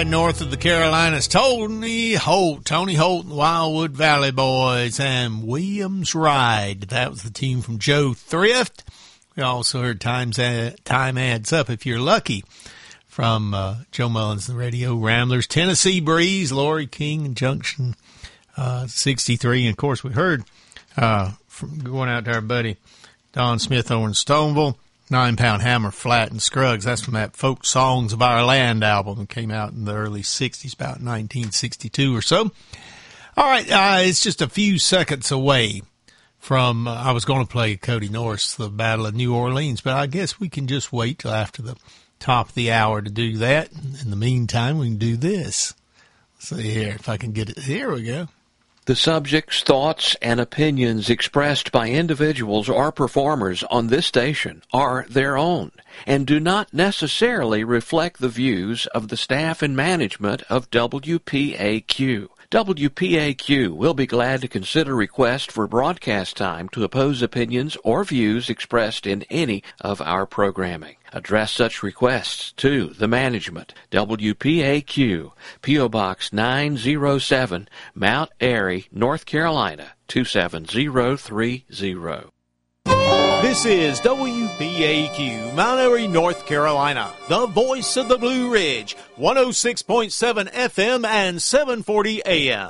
right, north of the Carolinas, Tony Holt and the Wildwood Valley Boys and Williams Ride. That was the team from Joe Thrift. We also heard Time Adds Up If You're Lucky from Joe Mullins and the Radio Ramblers. Tennessee Breeze, Lori King and Junction 63. And, of course, we heard from going out to our buddy Don Smith over in Stoneville, 9-Pound Hammer, Flat, and Scruggs. That's from that Folk Songs of Our Land album that came out in the early 60s, about 1962 or so. All right, it's just a few seconds away from, I was going to play Cody Norris, the Battle of New Orleans, but I guess we can just wait till after the top of the hour to do that. In the meantime, we can do this. Let's see here if I can get it. Here we go. The subjects, thoughts, and opinions expressed by individuals or performers on this station are their own and do not necessarily reflect the views of the staff and management of WPAQ. WPAQ will be glad to consider requests for broadcast time to oppose opinions or views expressed in any of our programming. Address such requests to the management. WPAQ, P.O. Box 907, Mount Airy, North Carolina, 27030. This is WPAQ, Mount Airy, North Carolina, the voice of the Blue Ridge, 106.7 FM and 740 AM.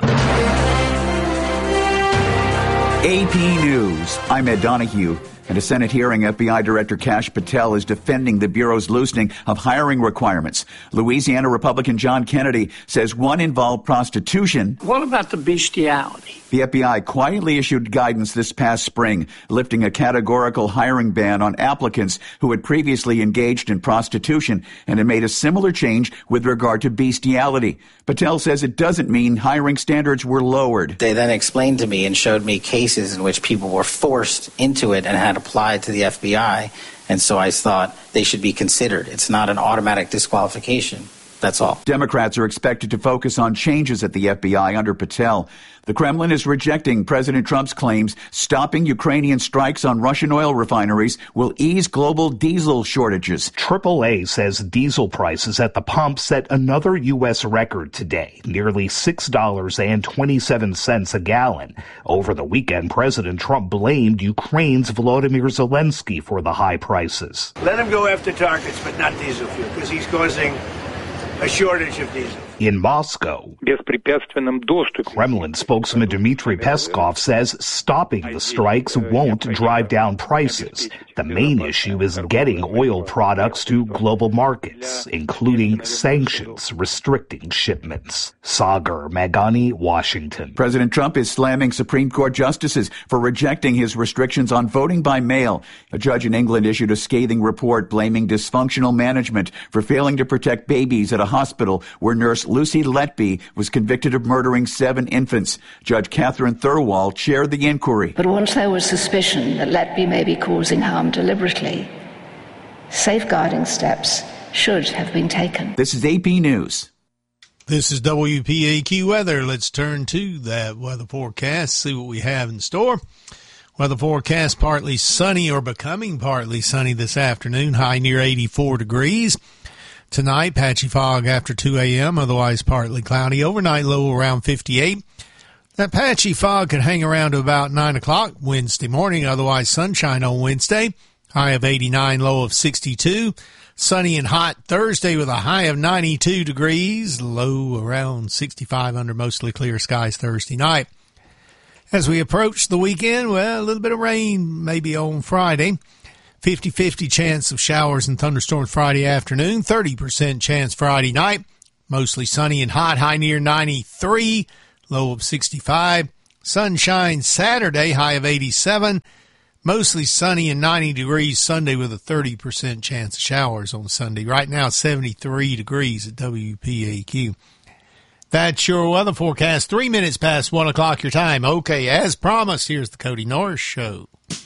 AP News. I'm Ed Donahue. At a Senate hearing, FBI Director Kash Patel is defending the Bureau's loosening of hiring requirements. Louisiana Republican John Kennedy says one involved prostitution. What about the bestiality? The FBI quietly issued guidance this past spring, lifting a categorical hiring ban on applicants who had previously engaged in prostitution, and it made a similar change with regard to bestiality. Patel says it doesn't mean hiring standards were lowered. They then explained to me and showed me cases in which people were forced into it and had applied to the FBI, and so I thought they should be considered. It's not an automatic disqualification. That's all. Democrats are expected to focus on changes at the FBI under Patel. The Kremlin is rejecting President Trump's claims stopping Ukrainian strikes on Russian oil refineries will ease global diesel shortages. AAA says diesel prices at the pump set another U.S. record today, nearly $6.27 a gallon. Over the weekend, President Trump blamed Ukraine's Volodymyr Zelensky for the high prices. Let him go after targets, but not diesel fuel, because he's causing a shortage of diesel. In Moscow, Kremlin spokesman Dmitry Peskov says stopping the strikes won't drive down prices. The main issue is getting oil products to global markets, including sanctions restricting shipments. Sagar Magani, Washington. President Trump is slamming Supreme Court justices for rejecting his restrictions on voting by mail. A judge in England issued a scathing report blaming dysfunctional management for failing to protect babies at a hospital where nurse Lucy Letby was convicted of murdering 7 infants. Judge Catherine Thirlwall chaired the inquiry. But once there was suspicion that Letby may be causing harm deliberately, safeguarding steps should have been taken. This is AP News. This is WPAQ weather. Let's turn to that weather forecast, see what we have in store. Weather forecast, partly sunny or becoming partly sunny this afternoon, high near 84 degrees. Tonight, patchy fog after 2 a.m., otherwise partly cloudy. Overnight low around 58. That patchy fog could hang around to about 9 o'clock Wednesday morning, otherwise sunshine on Wednesday. High of 89, low of 62. Sunny and hot Thursday with a high of 92 degrees, low around 65 under mostly clear skies Thursday night. As we approach the weekend, well, a little bit of rain maybe on Friday. 50-50 chance of showers and thunderstorms Friday afternoon, 30% chance Friday night. Mostly sunny and hot, high near 93, low of 65. Sunshine Saturday, high of 87. Mostly sunny and 90 degrees Sunday with a 30% chance of showers on Sunday. Right now, 73 degrees at WPAQ. That's your weather forecast. 3 minutes past 1 o'clock your time. Okay, as promised, here's the Cody Norris Show.